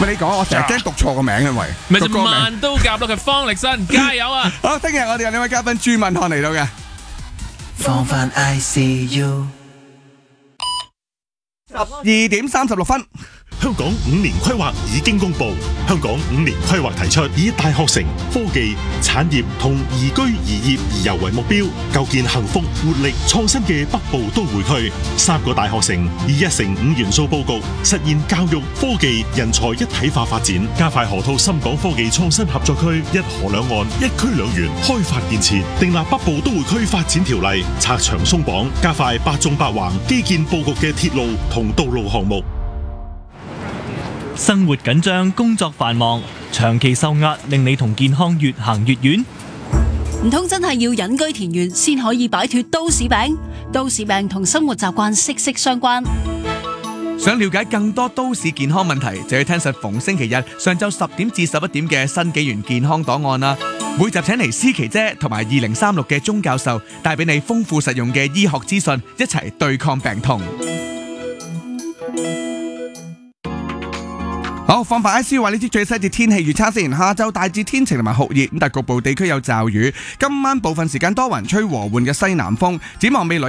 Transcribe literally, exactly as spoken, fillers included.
喂，你講，我成日驚讀錯個名，因為咪就個歌名。 萬都夾到佢方力申，加油啊！ 好，聽日我哋有兩位嘉賓朱敏漢嚟到嘅。 放飯 I C U。 二點三十六分。 香港五年規劃已經公布，香港五年規劃提出以大學城、科技、產業同宜居宜業宜遊為目標，構建幸福、活力、創新嘅北部都會區。三個大學城以一城五元素佈局，實現教育、科技、人才一體化發展，加快河套深港科技創新合作區，一河兩岸、一區兩園開發建設，訂立北部都會區發展條例，拆牆鬆綁，加快八縱八橫基建佈局嘅鐵路同道路項目。 生活緊張，工作繁忙，長期受壓，令你同健康越行越遠。 唔通真係要隱居田園先可以擺脫都市病？都市病同生活習慣息息相關。 想了解更多都市健康問題，就要聽實逢星期日上晝十點至十一點嘅新紀元健康檔案啦。每集請嚟思琪姐同埋二零三六嘅鐘教授，帶俾你豐富實用嘅醫學資訊，一齊對抗病痛。好，放快 I C U 話呢啲最新嘅天氣預測先。下晝大致天晴同埋酷熱，咁但局部地區有驟雨。今晚部分時間多雲，吹和緩嘅西南風。展望未來